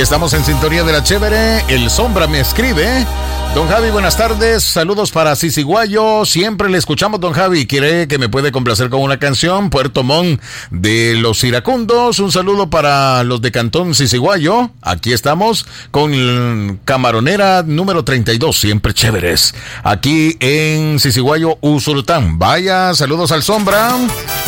Estamos en sintonía de la chévere. El Sombra me escribe. Don Javi, buenas tardes. Saludos para Sisiguayo. Siempre le escuchamos, don Javi. Quiere que me puede complacer con una canción. Puerto Montt de los Iracundos. Un saludo para los de Cantón Sisiguayo. Aquí estamos con Camaronera número 32. Siempre chéveres. Aquí en Sisiguayo, Usulután. Vaya, saludos al Sombra.